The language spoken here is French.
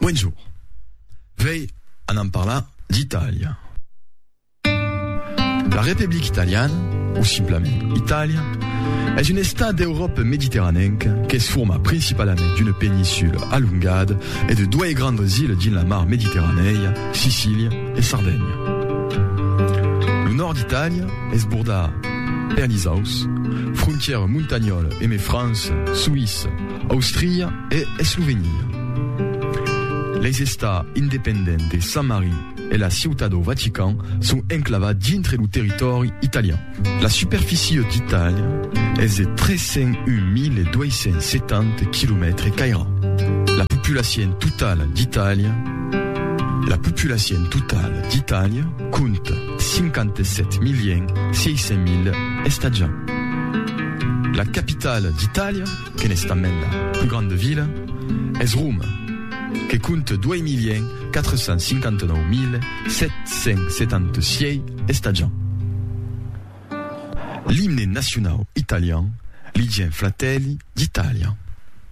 Bonjour. Vei en parla d'Italia. La République italienne, ou simplement Italia, est un État d'Europe méditerranéenne qui se forme principalement d'une péninsule allongade et de deux grandes îles dans la mer Méditerranée, Sicile et Sardaigne. Le nord d'Italie est bordé per l'Isaus, frontière montagnole et France, Suisse, Austrie et Slovénie. Les États indépendants de Saint-Marin et la Ciutat do Vatican sont enclavés dintre le territoire italien. La superficie d'Italie est de 301 270 km². La population totale d'Italie compte 57 600 000 habitants. La capitale d'Italie, qui est la plus grande ville, est Rome, qui compte 2 459 776 habitants. L'hymne national italien, l'I Fratelli d'Italia.